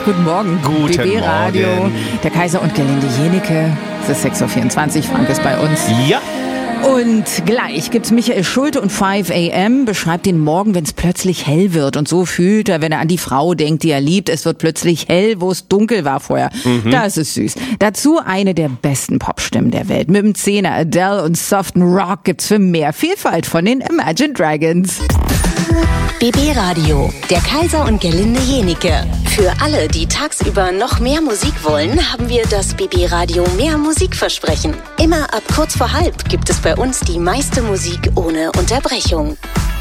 Guten Morgen. Guten BB Radio, Morgen. der Kaiser und Gerlinde Jenike. Es ist 6.24 Uhr, Frank ist bei uns. Ja. Und gleich gibt's Michael Schulte und 5 AM, beschreibt den Morgen, wenn es plötzlich hell wird. Und so fühlt er, wenn er an die Frau denkt, die er liebt. Es wird plötzlich hell, wo es dunkel war vorher. Das ist süß. Dazu eine der besten Popstimmen der Welt. Mit dem Zehner Adele und soften Rock gibt's für mehr Vielfalt von den Imagine Dragons. BB Radio, der Kaiser und Gerlinde Jenike. Für alle, die tagsüber noch mehr Musik wollen, haben wir das BB Radio Mehr Musikversprechen. Immer ab kurz vor halb gibt es bei uns die meiste Musik ohne Unterbrechung.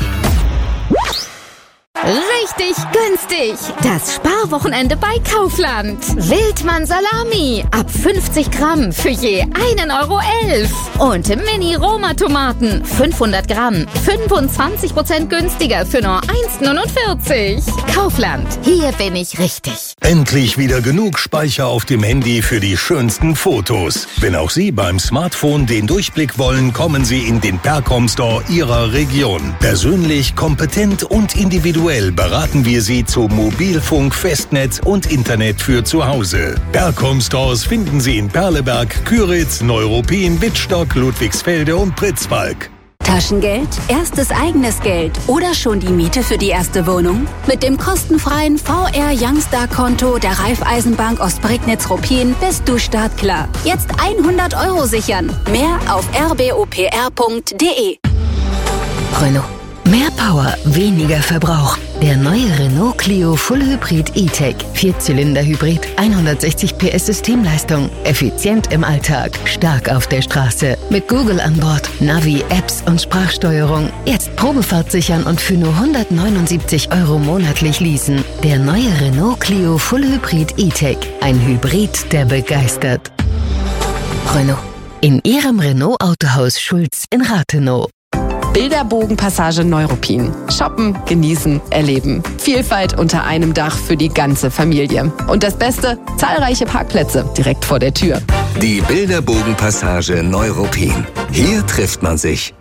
Richtig günstig! Das Sparwochenende bei Kaufland. Wildmann Salami ab 50 Gramm für je 1,11 €. Und Mini-Roma-Tomaten 500 Gramm 25% günstiger für nur 1,49 €. Kaufland, hier bin ich richtig. Endlich wieder genug Speicher auf dem Handy für die schönsten Fotos. Wenn auch Sie beim Smartphone den Durchblick wollen, kommen Sie in den Percom Store Ihrer Region. Persönlich, kompetent und individuell beraten wir Sie zu Mobilfunk, Festnetz und Internet für zu Hause. Percom Stores finden Sie in Perleberg, Küritz, Neuruppin, Wittstock, Ludwigsfelde und Pritzwalk. Taschengeld, erstes eigenes Geld oder schon die Miete für die erste Wohnung? Mit dem kostenfreien VR Youngstar-Konto der Raiffeisenbank Ostprignitz-Ruppin bist du startklar. Jetzt 100 € sichern. Mehr auf rbopr.de. Renault. Mehr Power, weniger Verbrauch. Der neue Renault Clio Full Hybrid E-Tech. 4-Zylinder-Hybrid, 160 PS Systemleistung. Effizient im Alltag, stark auf der Straße. Mit Google an Bord, Navi, Apps und Sprachsteuerung. Jetzt Probefahrt sichern und für nur 179 € monatlich leasen. Der neue Renault Clio Full Hybrid E-Tech. Ein Hybrid, der begeistert. Renault. In Ihrem Renault Autohaus Schulz in Rathenow. Bilderbogenpassage Neuruppin. Shoppen, genießen, erleben. Vielfalt unter einem Dach für die ganze Familie. Und das Beste, zahlreiche Parkplätze direkt vor der Tür. Die Bilderbogenpassage Neuruppin. Hier trifft man sich.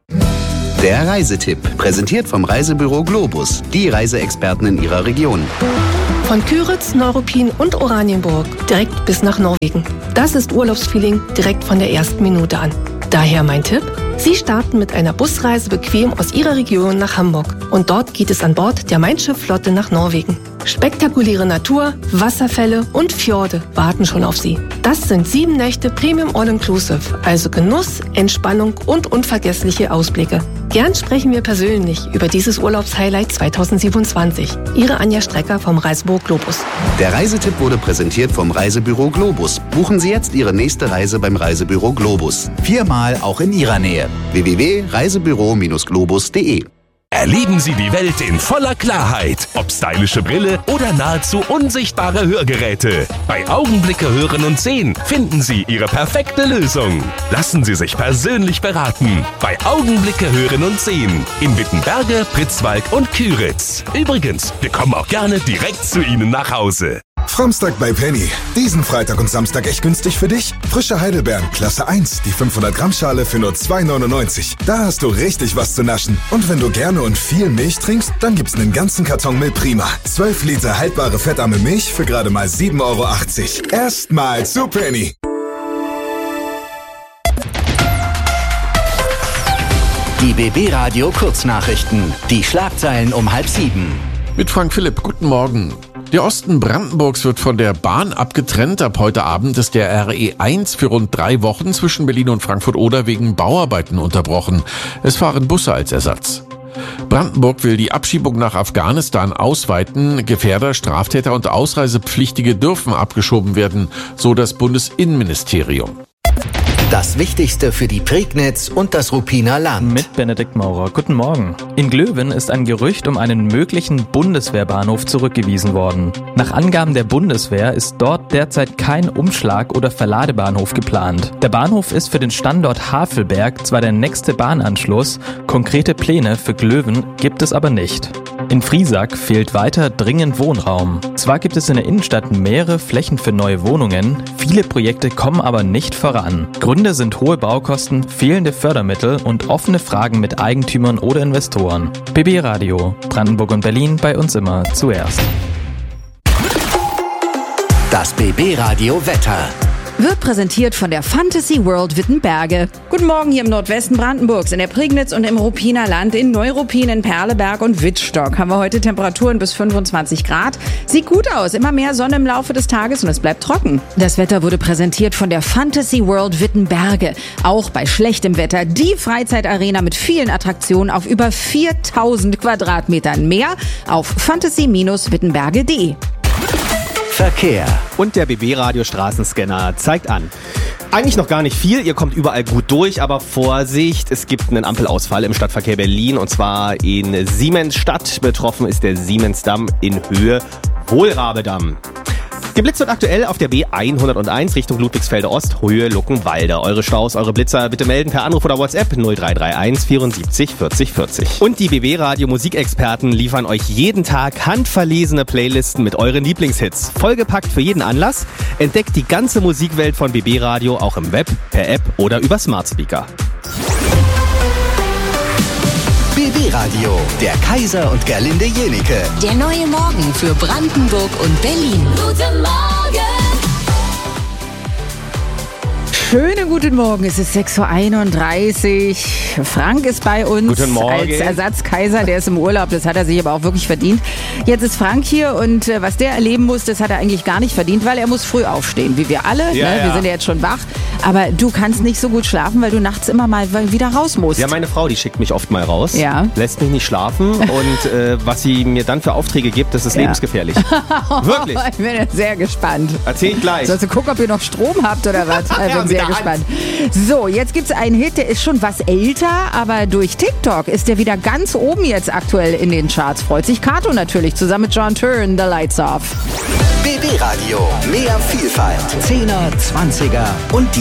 Der Reisetipp, präsentiert vom Reisebüro Globus, die Reiseexperten in Ihrer Region. Von Küritz, Neuruppin und Oranienburg direkt bis nach Norwegen. Das ist Urlaubsfeeling direkt von der ersten Minute an. Daher mein Tipp: Sie starten mit einer Busreise bequem aus Ihrer Region nach Hamburg. Und dort geht es an Bord der Mein Schiff-Flotte nach Norwegen. Spektakuläre Natur, Wasserfälle und Fjorde warten schon auf Sie. Das sind 7 Nächte Premium All-Inclusive, also Genuss, Entspannung und unvergessliche Ausblicke. Gern sprechen wir persönlich über dieses Urlaubshighlight 2027. Ihre Anja Strecker vom Reisebüro Globus. Der Reisetipp wurde präsentiert vom Reisebüro Globus. Buchen Sie jetzt Ihre nächste Reise beim Reisebüro Globus. 4-mal auch in Ihrer Nähe. www.reisebüro-globus.de. Erleben Sie die Welt in voller Klarheit. Ob stylische Brille oder nahezu unsichtbare Hörgeräte. Bei Augenblicke hören und sehen finden Sie Ihre perfekte Lösung. Lassen Sie sich persönlich beraten. Bei Augenblicke hören und sehen. In Wittenberge, Pritzwalk und Küritz. Übrigens, wir kommen auch gerne direkt zu Ihnen nach Hause. Framstag bei Penny. Diesen Freitag und Samstag echt günstig für dich? Frische Heidelbeeren, Klasse 1, die 500 Gramm Schale für nur 2,99. Da hast du richtig was zu naschen. Und wenn du gerne und viel Milch trinkst, dann gibt's einen ganzen Karton Milch Prima. 12 Liter haltbare fettarme Milch für gerade mal 7,80 €. Erstmal zu Penny. Die BB Radio Kurznachrichten. Die Schlagzeilen um 6:30. Mit Frank Philipp, guten Morgen. Der Osten Brandenburgs wird von der Bahn abgetrennt. Ab heute Abend ist der RE1 für rund 3 Wochen zwischen Berlin und Frankfurt-Oder wegen Bauarbeiten unterbrochen. Es fahren Busse als Ersatz. Brandenburg will die Abschiebung nach Afghanistan ausweiten. Gefährder, Straftäter und Ausreisepflichtige dürfen abgeschoben werden, so das Bundesinnenministerium. Das Wichtigste für die Prignitz und das Ruppiner Land. Mit Benedikt Maurer. Guten Morgen. In Glöwen ist ein Gerücht um einen möglichen Bundeswehrbahnhof zurückgewiesen worden. Nach Angaben der Bundeswehr ist dort derzeit kein Umschlag- oder Verladebahnhof geplant. Der Bahnhof ist für den Standort Havelberg zwar der nächste Bahnanschluss, konkrete Pläne für Glöwen gibt es aber nicht. In Friesack fehlt weiter dringend Wohnraum. Zwar gibt es in der Innenstadt mehrere Flächen für neue Wohnungen, viele Projekte kommen aber nicht voran. Gründe sind hohe Baukosten, fehlende Fördermittel und offene Fragen mit Eigentümern oder Investoren. BB Radio, Brandenburg und Berlin, bei uns immer zuerst. Das BB Radio Wetter. Wird präsentiert von der Fantasy World Wittenberge. Guten Morgen hier im Nordwesten Brandenburgs, in der Prignitz und im Ruppiner Land, in Neuruppin, in Perleberg und Wittstock haben wir heute Temperaturen bis 25 Grad. Sieht gut aus, immer mehr Sonne im Laufe des Tages und es bleibt trocken. Das Wetter wurde präsentiert von der Fantasy World Wittenberge. Auch bei schlechtem Wetter die Freizeitarena mit vielen Attraktionen auf über 4000 Quadratmetern. Mehr auf fantasy-wittenberge.de. Verkehr. Und der BB-Radio-Straßenscanner zeigt an. Eigentlich noch gar nicht viel, ihr kommt überall gut durch, aber Vorsicht, es gibt einen Ampelausfall im Stadtverkehr Berlin und zwar in Siemensstadt. Betroffen ist der Siemensdamm in Höhe Wohlrabedamm. Geblitzt wird aktuell auf der B101 Richtung Ludwigsfelde Ost, Höhe Luckenwalde. Eure Staus, eure Blitzer bitte melden per Anruf oder WhatsApp 0331 74 40 40. Und die BB-Radio-Musikexperten liefern euch jeden Tag handverlesene Playlisten mit euren Lieblingshits. Vollgepackt für jeden Anlass. Entdeckt die ganze Musikwelt von BB-Radio auch im Web, per App oder über Smart Speaker. BB Radio, der Kaiser und Gerlinde Jenike. Der neue Morgen für Brandenburg und Berlin. Guten Morgen! Schönen guten Morgen, es ist 6.31 Uhr. Frank ist bei uns Guten Morgen. Als Ersatzkaiser, der ist im Urlaub, das hat er sich aber auch wirklich verdient. Jetzt ist Frank hier und was der erleben muss, das hat er eigentlich gar nicht verdient, weil er muss früh aufstehen, wie wir alle. Ja, ne? ja. Wir sind ja jetzt schon wach, aber du kannst nicht so gut schlafen, weil du nachts immer mal wieder raus musst. Ja, meine Frau, die schickt mich oft mal raus, ja. Lässt mich nicht schlafen und was sie mir dann für Aufträge gibt, das ist lebensgefährlich. Wirklich. Ich bin ja sehr gespannt. Erzähl ich gleich. Sollst du gucken, ob ihr noch Strom habt oder was? Ich bin sehr gespannt. So, jetzt gibt's einen Hit, der ist schon was älter, aber durch TikTok ist der wieder ganz oben jetzt aktuell in den Charts. Freut sich Kato natürlich, zusammen mit John Turn, The Lights Off. BB Radio, mehr Vielfalt, 10er, 20er und die